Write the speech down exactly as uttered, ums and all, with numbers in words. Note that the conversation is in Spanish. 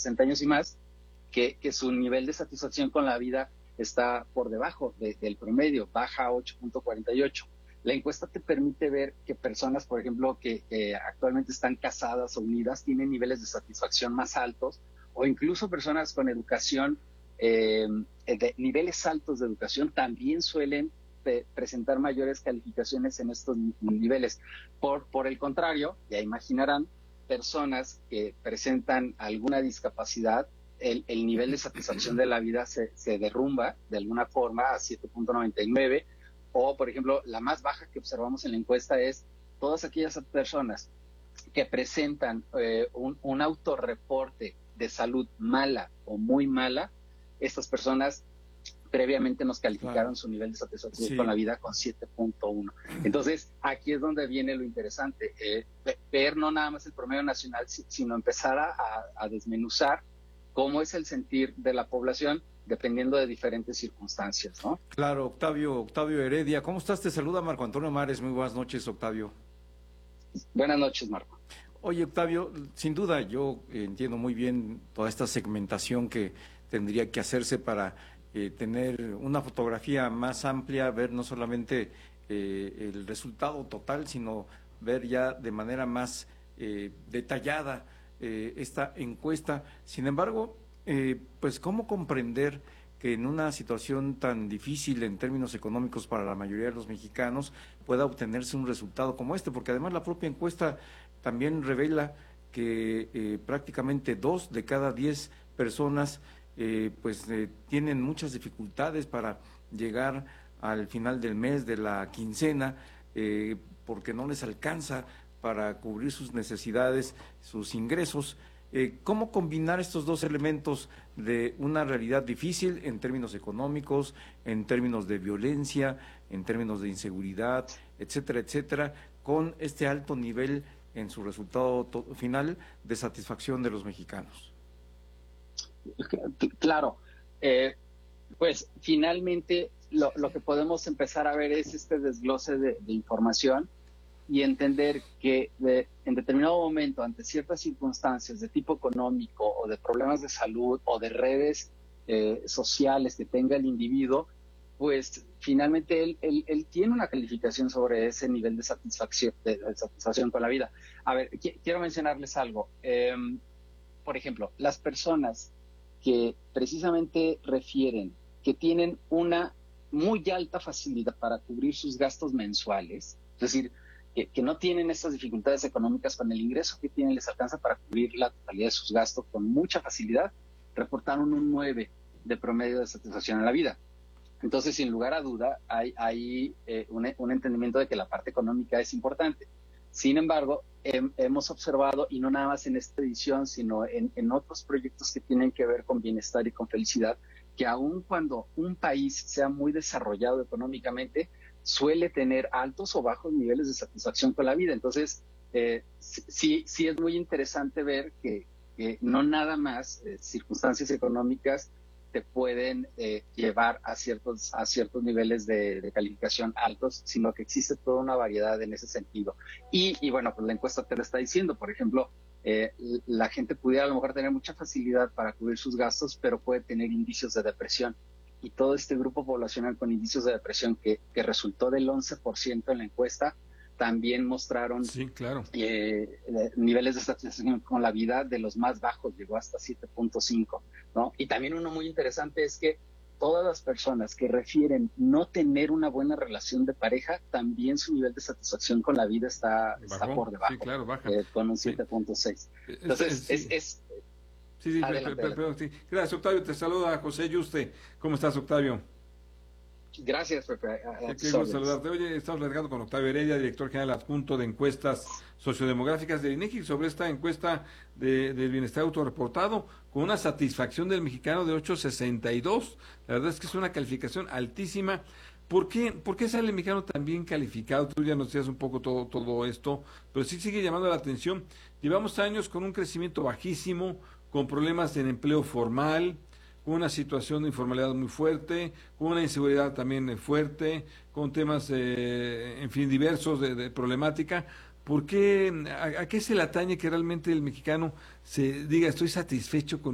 sesenta años y más, que, que su nivel de satisfacción con la vida está por debajo de, del promedio, baja a ocho punto cuarenta y ocho. La encuesta te permite ver que personas, por ejemplo, que, que actualmente están casadas o unidas, tienen niveles de satisfacción más altos, o incluso personas con educación, eh, de niveles altos de educación, también suelen pe- presentar mayores calificaciones en estos niveles. Por, por el contrario, ya imaginarán, personas que presentan alguna discapacidad, el, el nivel de satisfacción de la vida se, se derrumba de alguna forma a siete punto noventa y nueve. O, por ejemplo, la más baja que observamos en la encuesta es todas aquellas personas que presentan eh, un, un autorreporte de salud mala o muy mala. Estas personas previamente nos calificaron Claro. su nivel de satisfacción Sí. con la vida con siete punto uno. Entonces, aquí es donde viene lo interesante, eh, ver no nada más el promedio nacional, sino empezar a, a desmenuzar cómo es el sentir de la población dependiendo de diferentes circunstancias, ¿no? Claro, Octavio, Octavio Heredia. ¿Cómo estás? Te saluda Marco Antonio Mares. Muy buenas noches, Octavio. Buenas noches, Marco. Oye, Octavio, sin duda yo entiendo muy bien toda esta segmentación que tendría que hacerse para eh, tener una fotografía más amplia, ver no solamente eh, el resultado total, sino ver ya de manera más eh, detallada eh, esta encuesta. Sin embargo, eh, pues cómo comprender que en una situación tan difícil en términos económicos para la mayoría de los mexicanos pueda obtenerse un resultado como este, porque además la propia encuesta también revela que eh, prácticamente dos de cada diez personas eh, pues eh, tienen muchas dificultades para llegar al final del mes, de la quincena, eh, porque no les alcanza para cubrir sus necesidades, sus ingresos. Eh, ¿Cómo combinar estos dos elementos de una realidad difícil en términos económicos, en términos de violencia, en términos de inseguridad, etcétera, etcétera, con este alto nivel en su resultado final de satisfacción de los mexicanos? Claro, eh, pues finalmente lo, lo que podemos empezar a ver es este desglose de, de información y entender que de, en determinado momento, ante ciertas circunstancias de tipo económico o de problemas de salud o de redes eh, sociales que tenga el individuo, pues finalmente él, él, él tiene una calificación sobre ese nivel de satisfacción, de, de satisfacción con la vida. A ver, qu- quiero mencionarles algo. Eh, por ejemplo, las personas que precisamente refieren que tienen una muy alta facilidad para cubrir sus gastos mensuales, es decir, que, que no tienen estas dificultades económicas, con el ingreso que tienen les alcanza para cubrir la totalidad de sus gastos con mucha facilidad, reportaron un nueve de promedio de satisfacción en la vida. Entonces, sin lugar a duda, hay, hay eh, un, un entendimiento de que la parte económica es importante. Sin embargo, eh, hemos observado, y no nada más en esta edición, sino en, en otros proyectos que tienen que ver con bienestar y con felicidad, que aun cuando un país sea muy desarrollado económicamente, suele tener altos o bajos niveles de satisfacción con la vida. Entonces, eh, sí, sí es muy interesante ver que, que no nada más eh, circunstancias económicas te pueden eh, llevar a ciertos, a ciertos niveles de, de calificación altos, sino que existe toda una variedad en ese sentido. Y, y bueno, pues la encuesta te lo está diciendo. Por ejemplo, eh, la gente pudiera a lo mejor tener mucha facilidad para cubrir sus gastos, pero puede tener indicios de depresión. Y todo este grupo poblacional con indicios de depresión que, que resultó del once por ciento en la encuesta, también mostraron sí, claro. eh, niveles de satisfacción con la vida de los más bajos, llegó hasta siete punto cinco, ¿no? Y también uno muy interesante es que todas las personas que refieren no tener una buena relación de pareja, también su nivel de satisfacción con la vida está, está por debajo, sí, claro, baja. eh, con un Sí. siete punto seis. Entonces, es... sí. es, es Sí, sí, adelante, pero, pero, sí. Gracias, Octavio. Te saluda José Yuste. ¿Cómo estás, Octavio? Gracias, Pepe. A, a Qué gusto saludarte. Oye, estamos platicando con Octavio Heredia, director general adjunto de encuestas sociodemográficas del INEGI, sobre esta encuesta de, del bienestar autorreportado, con una satisfacción del mexicano de ocho punto sesenta y dos. La verdad es que es una calificación altísima. ¿Por qué, ¿Por qué sale el mexicano tan bien calificado? Tú ya nos decías un poco todo, todo esto, pero sí sigue llamando la atención. Llevamos años con un crecimiento bajísimo, con problemas en empleo formal, con una situación de informalidad muy fuerte, con una inseguridad también fuerte, con temas, eh, en fin, diversos de, de problemática. ¿Por qué, a, a qué se le atañe que realmente el mexicano se diga estoy satisfecho con